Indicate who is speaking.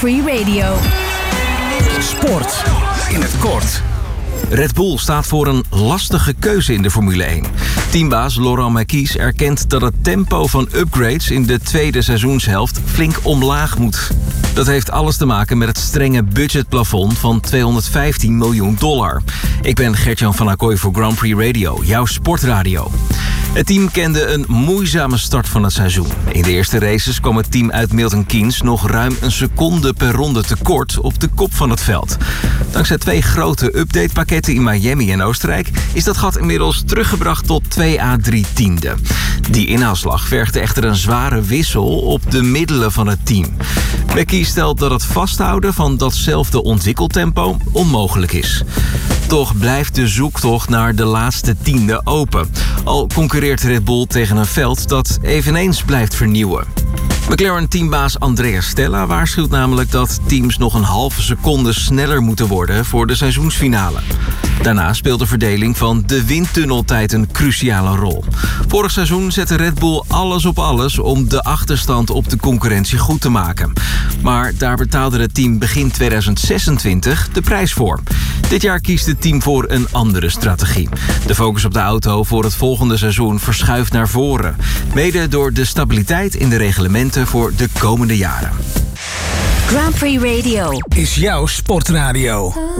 Speaker 1: Prix Radio.
Speaker 2: Sport in het kort.
Speaker 3: Red Bull staat voor een lastige keuze in de Formule 1. Teambaas Laurent Mekies erkent dat het tempo van upgrades in de tweede seizoenshelft flink omlaag moet. Dat heeft alles te maken met het strenge budgetplafond van $215 miljoen. Ik ben Gert-Jan van Acquoy voor Grand Prix Radio, jouw sportradio. Het team kende een moeizame start van het seizoen. In de eerste races kwam het team uit Milton Keynes nog ruim een seconde per ronde tekort op de kop van het veld. Dankzij 2 grote updatepakketten in Miami en Oostenrijk is dat gat inmiddels teruggebracht tot 2 à 3 tienden. Die inhaalslag vergde echter een zware wissel op de middelen van het team. Becky stelt dat het vasthouden van datzelfde ontwikkeltempo onmogelijk is. Toch blijft de zoektocht naar de laatste tiende open. Al concurreert Red Bull tegen een veld dat eveneens blijft vernieuwen. McLaren-teambaas Andrea Stella waarschuwt namelijk dat teams nog een halve seconde sneller moeten worden voor de seizoensfinale. Daarna speelt de verdeling van de windtunneltijd een cruciale rol. Vorig seizoen zette Red Bull alles op alles om de achterstand op de concurrentie goed te maken. Maar daar betaalde het team begin 2026 de prijs voor. Dit jaar kiest het team voor een andere strategie. De focus op de auto voor het volgende seizoen verschuift naar voren. Mede door de stabiliteit in de reglementen voor de komende jaren.
Speaker 1: Grand Prix Radio
Speaker 2: Is jouw sportradio.